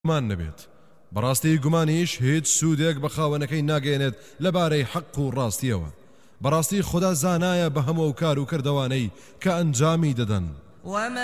گومان نەبێت بەڕاستی گومانیش هیچ سوودێک بە خاوەنەکەی ناگەێنێت لەبارەی حەق و ڕاستیەوە بەڕاستی خوددا زانایە بە هەموو کار و کردەوانەی کە ئەنجامی دەدەن